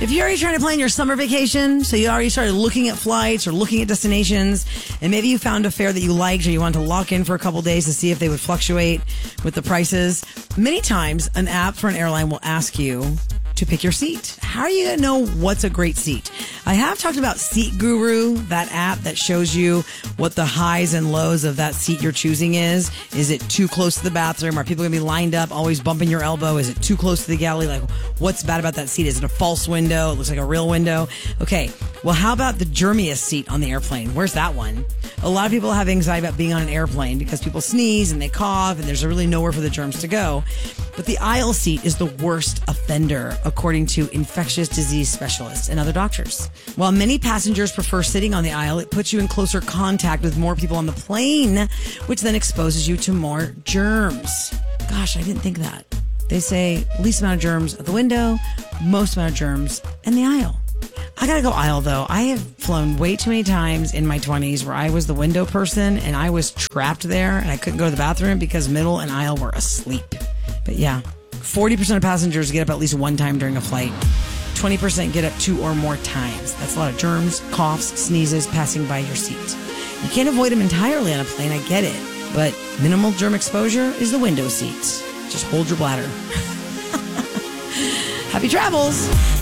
If you're already trying to plan your summer vacation, so you already started looking at flights or looking at destinations, and maybe you found a fare that you liked or you wanted to lock in for a couple days to see if they would fluctuate with the prices, many times an app for an airline will ask you to pick your seat. How are you going to know what's a great seat? I have talked about Seat Guru, that app that shows you what the highs and lows of that seat you're choosing is. Is it too close to the bathroom? Are people going to be lined up, always bumping your elbow? Is it too close to the galley? Like, what's bad about that seat? Is it a false window? It looks like a real window. Okay, well, how about the germiest seat on the airplane? Where's that one? A lot of people have anxiety about being on an airplane because people sneeze and they cough and there's really nowhere for the germs to go. But the aisle seat is the worst offender, according to infectious disease specialists and other doctors. While many passengers prefer sitting on the aisle, it puts you in closer contact with more people on the plane, which then exposes you to more germs. Gosh, I didn't think that. They say least amount of germs at the window, most amount of germs in the aisle. I gotta go aisle though. I have flown way too many times in my 20s where I was the window person and I was trapped there and I couldn't go to the bathroom because middle and aisle were asleep. But yeah, 40% of passengers get up at least one time during a flight. 20% get up 2 or more times. That's a lot of germs, coughs, sneezes passing by your seat. You can't avoid them entirely on a plane, I get it. But minimal germ exposure is the window seat. Just hold your bladder. Happy travels!